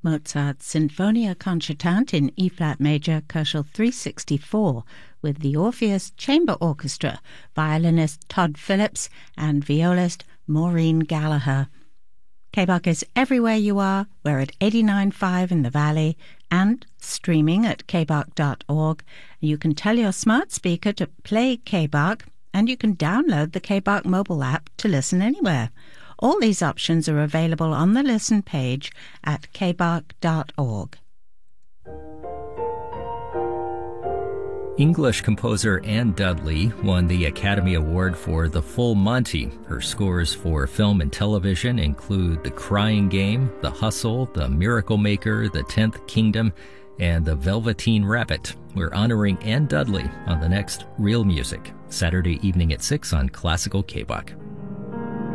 Mozart's Sinfonia Concertante in E-flat major, Koschel 364, with the Orpheus Chamber Orchestra, violinist Todd Phillips and violist Maureen Gallagher. KBAC is everywhere you are. We're at 89.5 in the Valley and streaming at kbak.org. You can tell your smart speaker to play KBAC, and you can download the KBAC mobile app to listen anywhere. All these options are available on the listen page at kbak.org. English composer Anne Dudley won the Academy Award for The Full Monty. Her scores for film and television include The Crying Game, The Hustle, The Miracle Maker, The 10th Kingdom, and The Velveteen Rabbit. We're honoring Anne Dudley on the next Real Music, Saturday evening at 6 on Classical KBAC.